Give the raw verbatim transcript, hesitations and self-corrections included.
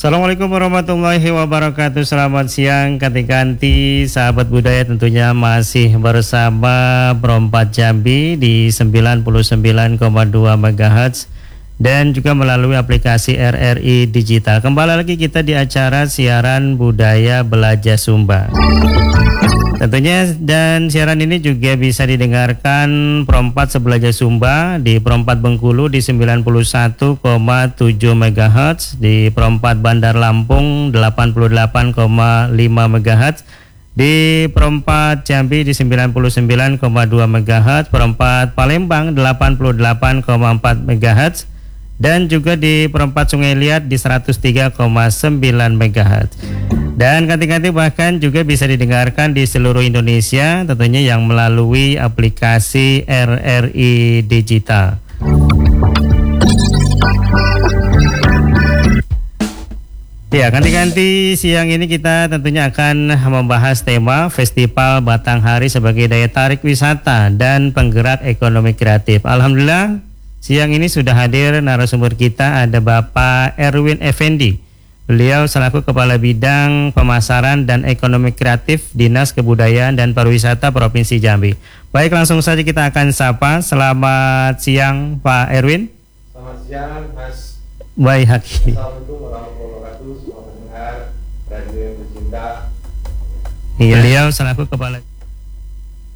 Assalamualaikum warahmatullahi wabarakatuh. Selamat siang kanti-kanti sahabat budaya, tentunya masih bersama Pro empat Jambi di sembilan puluh sembilan koma dua megahertz dan juga melalui aplikasi R R I Digital. Kembali lagi kita di acara siaran budaya Belajar Sumba. Tentunya, dan siaran ini juga bisa didengarkan Pro empat Sebelajar Sumba di Pro empat Bengkulu di sembilan puluh satu koma tujuh megahertz, di Pro empat Bandar Lampung delapan puluh delapan koma lima megahertz, di Pro empat Jambi di sembilan puluh sembilan koma dua megahertz, Pro empat Palembang delapan puluh delapan koma empat megahertz, dan juga di Pro empat Sungai Liat di seratus tiga koma sembilan megahertz. Dan ganti-ganti bahkan juga bisa didengarkan di seluruh Indonesia, tentunya yang melalui aplikasi R R I Digital. Ya, ganti-ganti siang ini kita tentunya akan membahas tema Festival Batanghari sebagai daya tarik wisata dan penggerak ekonomi kreatif. Alhamdulillah, siang ini sudah hadir narasumber kita, ada Bapak Erwin Effendi. Beliau selaku Kepala Bidang Pemasaran dan Ekonomi Kreatif Dinas Kebudayaan dan Pariwisata Provinsi Jambi. Baik, langsung saja kita akan sapa. Selamat siang Pak Erwin. Selamat siang Mas. Baik, Haki. Assalamualaikum warahmatullahi wabarakatuh. Semua pendengar radio yang tercinta. Iya, beliau selaku Kepala